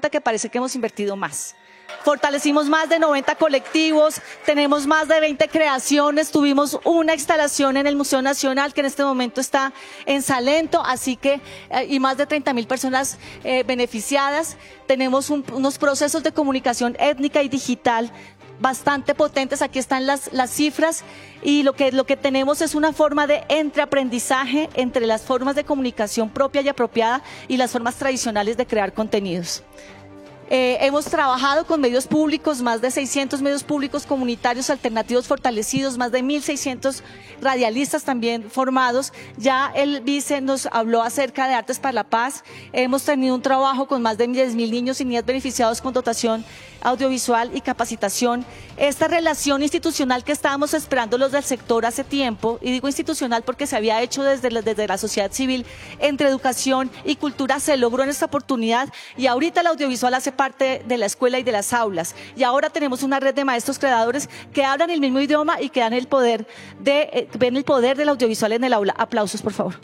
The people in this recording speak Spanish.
cuenta que parece que hemos invertido más. Fortalecimos más de 90 colectivos, tenemos más de 20 creaciones, tuvimos una instalación en el Museo Nacional que en este momento está en Salento, así que, y más de 30.000 personas beneficiadas. Tenemos unos procesos de comunicación étnica y digital bastante potentes. Aquí están las cifras, y lo que tenemos es una forma de entreaprendizaje entre las formas de comunicación propia y apropiada y las formas tradicionales de crear contenidos. Hemos trabajado con medios públicos, más de 600 medios públicos comunitarios alternativos fortalecidos, más de 1.600 radialistas también formados. Ya el vice nos habló acerca de Artes para la Paz. Hemos tenido un trabajo con más de 10.000 niños y niñas beneficiados con dotación audiovisual y capacitación. Esta relación institucional que estábamos esperando los del sector hace tiempo, y digo institucional porque se había hecho desde la sociedad civil, entre educación y cultura, se logró en esta oportunidad, y ahorita el audiovisual hace parte de la escuela y de las aulas, y ahora tenemos una red de maestros creadores que hablan el mismo idioma y que dan ven el poder del audiovisual en el aula. Aplausos, por favor.